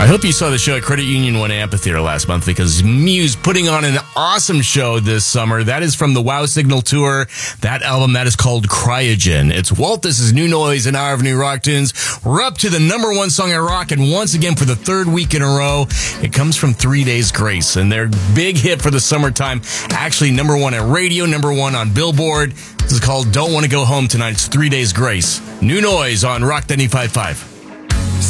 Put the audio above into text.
I hope you saw the show at Credit Union One Amphitheater last month because Muse putting on an awesome show this summer. That is from the Wow Signal Tour. That album, that is called Cryogen. It's Walt, this is New Noise, an hour of new rock tunes. We're up to the number one song in rock, and once again for the third week in a row, it comes from 3 Days Grace, and their big hit for the summertime, actually number one at radio, number one on Billboard. This is called Don't Want to Go Home Tonight. It's 3 Days Grace. New Noise on Rock 95.5.